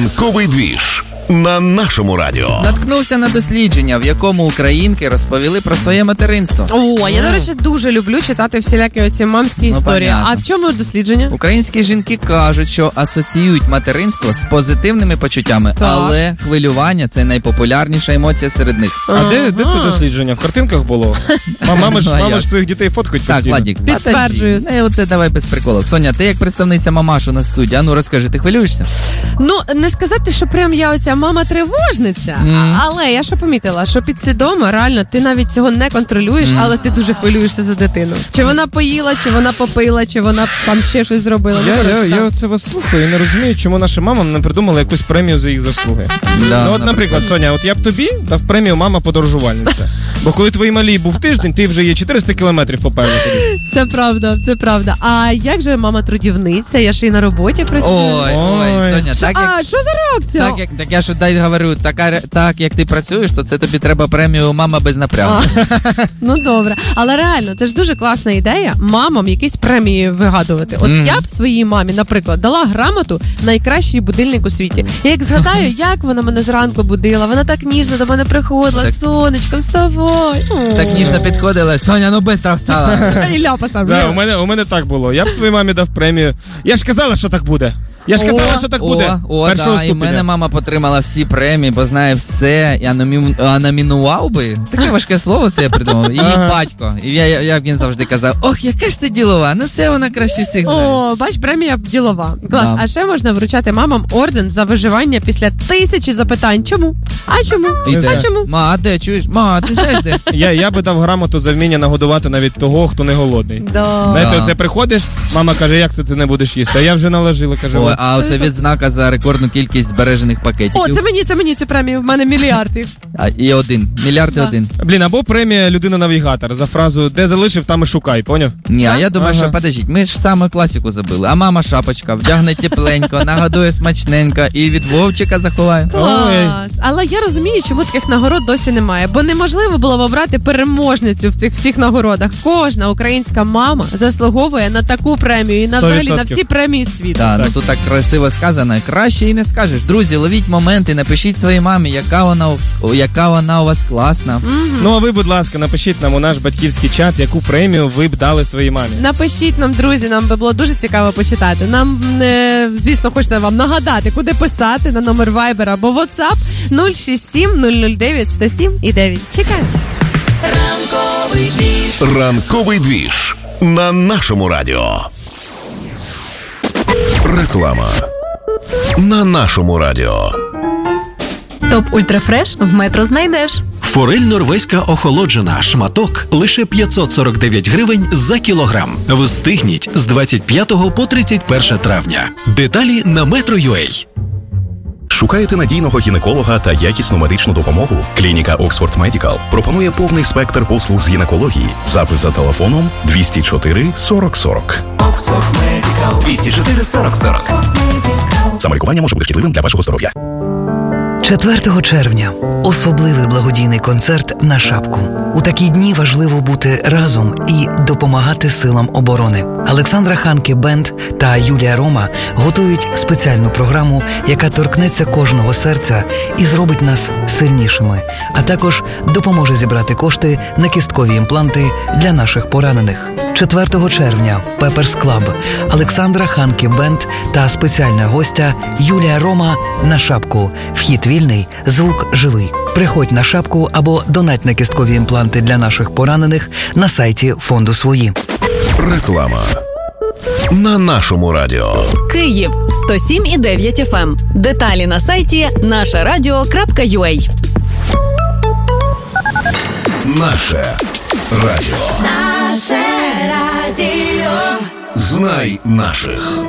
Ранковий двіж на нашому радіо. Наткнувся на дослідження, в якому українки розповіли про своє материнство. О, я, до речі, дуже люблю читати всілякі оці мамські історії. Понятно. А в чому дослідження? Українські жінки кажуть, що асоціюють материнство з позитивними почуттями, Так. але хвилювання – це найпопулярніша емоція серед них. А де це дослідження? В картинках було? Мами ж своїх дітей фоткають Так, постійно. Владік, Підтверджую. подожди. Оце давай без приколів. Соня, ти як представниця мамашу на студії, а ну розкажи, ти хвилюєшся? Ну, не сказати, що прям я оця мама-тривожниця, але я що помітила, що підсвідомо, реально, ти навіть цього не контролюєш, але ти дуже хвилюєшся за дитину. Чи вона поїла, чи вона попила, чи вона там ще щось зробила. Я оце вас слухаю і не розумію, чому нашим мамам не придумали якусь премію за їх заслуги. Да, Ну от, наприклад, Соня, от я б тобі дав премію «Мама-подорожувальниця». Бо коли твоїй малій був тиждень, ти вже є 400 кілометрів попереду. Це правда, це правда. А як же мама-трудівниця? Я ж і на роботі працюю. Ой, Соня, так як... А, що за реакція? Так я ж дай говорю, так як ти працюєш, то це тобі треба премію «Мама без напрягу». Ну добре, але реально, це ж дуже класна ідея мамам якісь премії вигадувати. От я б своїй мамі, наприклад, дала грамоту «Найкращий будильник у світі». Я як згадаю, як вона мене зранку будила, вона так ніжно до мене приходила, Так. сонечко, вставай. Так ніжно підходила, Соня, ну бистро встала. І ляпаса. Да, у мене так було. Я б своїй мамі дав премію. Я ж казала, що так буде. Я ж казала, що так буде. Першого Да, і ступеня. мене мама потримала всі премії, бо знає все. Я номінував би. Таке важке слово це я придумав. І її батько. І як він завжди казав, ох, яка ж ти ділова, ну все вона краще всіх знає. О, бач, премія ділова. Клас. Да. А ще можна вручати мамам орден за виживання після 1000 запитань. Чому? А чому? І А де? чому? Ма, де, чуєш? Ма, ти знаєш де? Я би дав грамоту за вміння нагодувати навіть того, хто не голодний. Да. Знаєте, Да. оце приходиш, мама каже, як це ти не будеш їсти? А я вже наложила, каже, Ой, от. а оце відзнака за рекордну кількість збережених пакетів. О, це мені цю премію. В мене мільярдів. І мільярди Да. один. Блін, або премія людина-навігатор за фразу «де залишив, там і шукай», поняв? Ні, а я думаю, Ага. що подождіть, ми ж саме класику забили. А мама шапочка, вдягне тепленько, нагодує смачненько і від Вовчика заховає. Клас. Але я розумію, чому таких нагород досі немає. Бо неможливо було б обрати переможницю в цих всіх нагородах. Кожна українська мама заслуговує на таку премію і на взагалі на 100%. всі премії світу. Так, ну тут так красиво сказано. Краще і не скажеш. Друзі, ловіть моменти, напишіть своїй мамі, яка вона у вас класна. Ну а ви, будь ласка, напишіть нам у наш батьківський чат, яку премію ви б дали своїй мамі. Напишіть нам, друзі, нам би було дуже цікаво почитати. Нам, звісно, хочеться вам нагадати, куди писати на номер Viber або WhatsApp 067 009 107 і 9. Чекаємо. Ранковий двіж на нашому радіо. Реклама на нашому радіо. Топ Ультрафреш в Метро знайдеш. Форель норвезька охолоджена, шматок лише 549 гривень за кілограм. Встигніть з 25 по 31 травня. Деталі на Metro.ua. Шукаєте надійного гінеколога та якісну медичну допомогу? Клініка Oxford Medical пропонує повний спектр послуг з гінекології. Запис за телефоном 204 40 40. Oxford Medical 204 40 40. Самолікування може бути шкідливим для вашого здоров'я. 4 червня – особливий благодійний концерт на Шапку. У такі дні важливо бути разом і допомагати силам оборони. Олександра Ханке Бенд та Юлія Рома готують спеціальну програму, яка торкнеться кожного серця і зробить нас сильнішими, а також допоможе зібрати кошти на кісткові імпланти для наших поранених. 4 червня – Пеперс Клаб, Олександра Ханке Бенд та спеціальна гостя Юлія Рома на Шапку. Вхід вільний, звук живий. Приходь на Шапку або донать на кісткові імпланти для наших поранених на сайті фонду «Свої». Реклама на нашому радіо. Київ 107,9 FM. Деталі на сайті нашарадіо.ua. Наше радіо. Наше радіо. Знай наших.